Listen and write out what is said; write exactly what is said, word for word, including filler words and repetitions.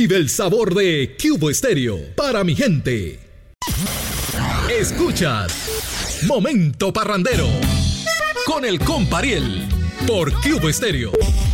Vive el sabor de Cubo Estéreo para mi gente. Escuchas Momento Parrandero con el Compariel por Cubo Estéreo.